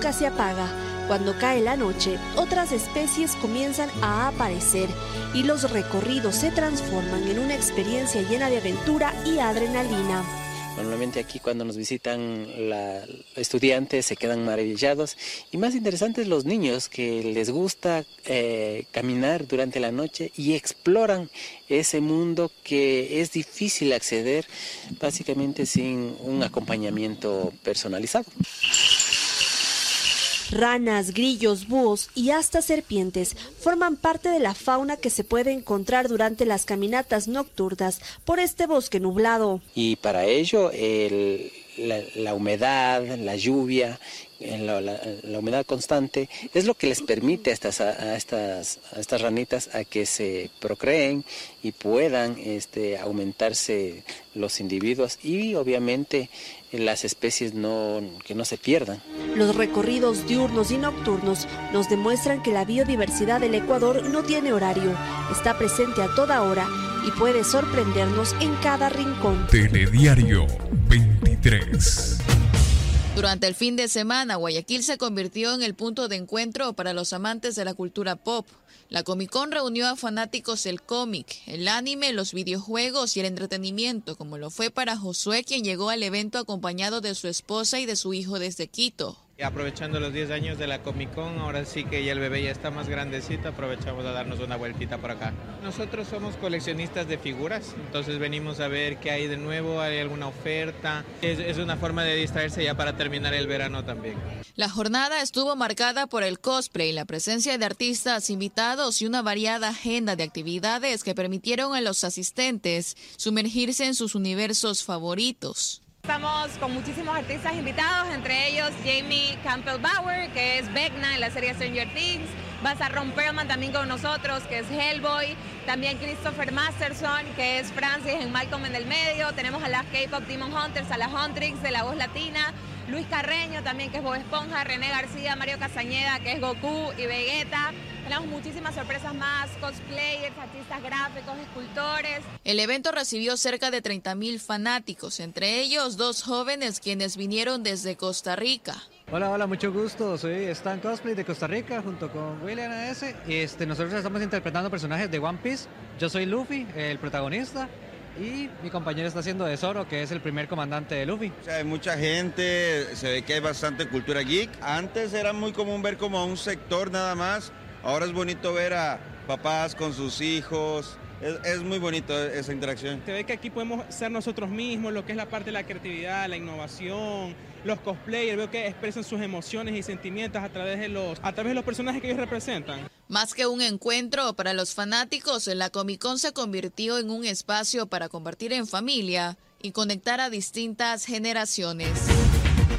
nunca se apaga. Cuando cae la noche, otras especies comienzan a aparecer y los recorridos se transforman en una experiencia llena de aventura y adrenalina. Normalmente aquí cuando nos visitan estudiantes se quedan maravillados y más interesantes los niños que les gusta caminar durante la noche y exploran ese mundo que es difícil acceder básicamente sin un acompañamiento personalizado. Ranas, grillos, búhos y hasta serpientes forman parte de la fauna que se puede encontrar durante las caminatas nocturnas por este bosque nublado. Y para ello la humedad, la lluvia, la humedad constante es lo que les permite a estas ranitas a que se procreen y puedan aumentarse los individuos y obviamente las especies que no se pierdan. Los recorridos diurnos y nocturnos nos demuestran que la biodiversidad del Ecuador no tiene horario, está presente a toda hora y puede sorprendernos en cada rincón. Telediario 23. Durante el fin de semana, Guayaquil se convirtió en el punto de encuentro para los amantes de la cultura pop. La Comic Con reunió a fanáticos del cómic, el anime, los videojuegos y el entretenimiento, como lo fue para Josué, quien llegó al evento acompañado de su esposa y de su hijo desde Quito. Aprovechando los 10 años de la Comic Con, ahora sí que ya el bebé ya está más grandecito, aprovechamos a darnos una vueltita por acá. Nosotros somos coleccionistas de figuras, entonces venimos a ver qué hay de nuevo, hay alguna oferta. Es una forma de distraerse ya para terminar el verano también. La jornada estuvo marcada por el cosplay, la presencia de artistas invitados y una variada agenda de actividades que permitieron a los asistentes sumergirse en sus universos favoritos. Estamos con muchísimos artistas invitados, entre ellos Jamie Campbell Bower, que es Vecna en la serie Stranger Things. Va a estar Ron Perlman también con nosotros, que es Hellboy. También Christopher Masterson, que es Francis en Malcolm en el medio. Tenemos a las K-Pop Demon Hunters, a las Huntrix de La Voz Latina. Luis Carreño también, que es Bob Esponja. René García, Mario Castañeda, que es Goku y Vegeta. Tenemos muchísimas sorpresas más, cosplayers, artistas gráficos, escultores. El evento recibió cerca de 30,000 fanáticos, entre ellos 2 jóvenes quienes vinieron desde Costa Rica. Hola, mucho gusto. Soy Stan Cosplay de Costa Rica junto con William A.S. Nosotros estamos interpretando personajes de One Piece. Yo soy Luffy, el protagonista. Y mi compañero está haciendo de Zoro, que es el primer comandante de Luffy. O sea, hay mucha gente, se ve que hay bastante cultura geek. Antes era muy común ver como a un sector nada más. Ahora es bonito ver a papás con sus hijos. Es muy bonito esa interacción. Se ve que aquí podemos ser nosotros mismos, lo que es la parte de la creatividad, la innovación, los cosplayers, veo que expresan sus emociones y sentimientos a través de los personajes que ellos representan. Más que un encuentro para los fanáticos, la Comic Con se convirtió en un espacio para compartir en familia y conectar a distintas generaciones.